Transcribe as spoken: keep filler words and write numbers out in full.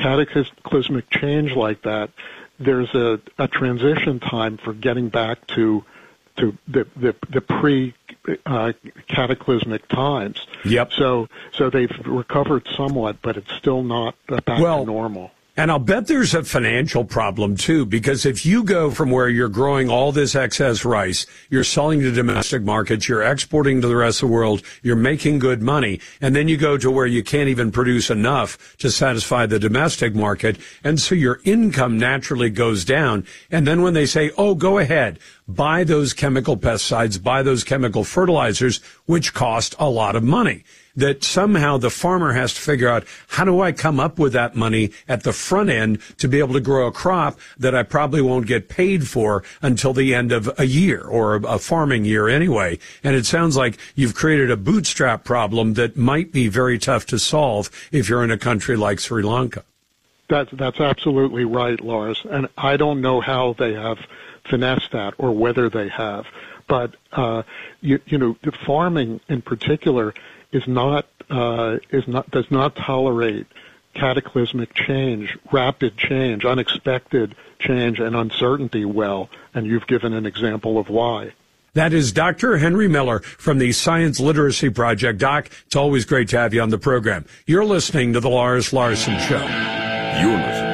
cataclysmic change like that, there's a, a transition time for getting back to to the the, the pre uh, cataclysmic times. Yep. So so they've recovered somewhat, but it's still not back well, to normal. And I'll bet there's a financial problem, too, because if you go from where you're growing all this excess rice, you're selling to domestic markets, you're exporting to the rest of the world, you're making good money, and then you go to where you can't even produce enough to satisfy the domestic market, and so your income naturally goes down. And then when they say, oh, go ahead, buy those chemical pesticides, buy those chemical fertilizers, which cost a lot of money, that somehow the farmer has to figure out, how do I come up with that money at the front end to be able to grow a crop that I probably won't get paid for until the end of a year, or a farming year anyway. And it sounds like you've created a bootstrap problem that might be very tough to solve if you're in a country like Sri Lanka. That's, that's absolutely right, Lars. And I don't know how they have finessed that or whether they have. But, uh, you, you know, the farming in particular is not uh, is not does not tolerate cataclysmic change, rapid change, unexpected change, and uncertainty well. And you've given an example of why. That is Doctor Henry Miller from the Science Literacy Project. Doc, it's always great to have you on the program. You're listening to the Lars Larson Show. You're listening